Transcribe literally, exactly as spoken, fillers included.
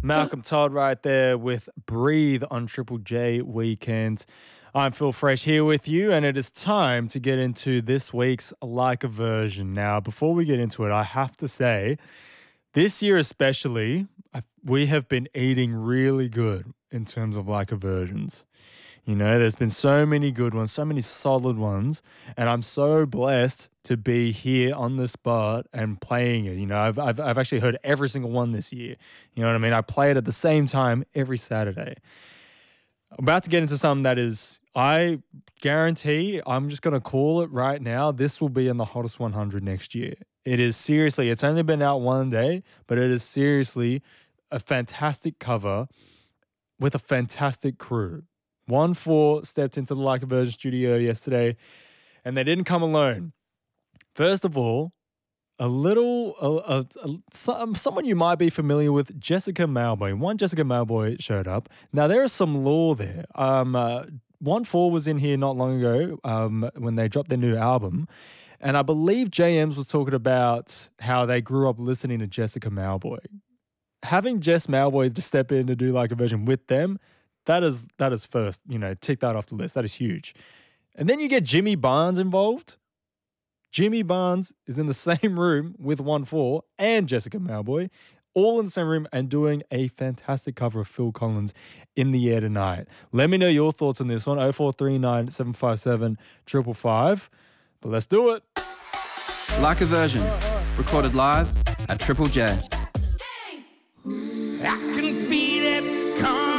Malcolm Todd right there with Breathe on Triple J Weekend. I'm Phil Fresh here with you, and it is time to get into this week's Like a Version. Now, before we get into it, I have to say, this year especially, I, we have been eating really good in terms of Like a Versions. You know, there's been so many good ones, so many solid ones, and I'm so blessed to be here on the spot and playing it. You know, I've, I've I've actually heard every single one this year. You know what I mean? I play it at the same time every Saturday. I'm about to get into something that is, I guarantee, I'm just going to call it right now, this will be in the Hottest one hundred next year. It is seriously, it's only been out one day, but it is seriously a fantastic cover with a fantastic crew. one four stepped into the Like a Version studio yesterday, and they didn't come alone. First of all, a little, a, a, a, some, someone you might be familiar with, Jessica Mauboy. One Jessica Mauboy showed up. Now, there is some lore there. Um, uh, one four was in here not long ago um, when they dropped their new album, and I believe J Ms was talking about how they grew up listening to Jessica Mauboy. Having Jess Mauboy to step in to do Like a Version with them, That is that is first, you know, tick that off the list. That is huge. And then you get Jimmy Barnes involved. Jimmy Barnes is in the same room with one four and Jessica Mauboy, all in the same room and doing a fantastic cover of Phil Collins, In the Air Tonight. Let me know your thoughts on this one, oh four three nine, seven five seven, five five five. But let's do it. Like a Version, recorded live at Triple J. I can feel it come.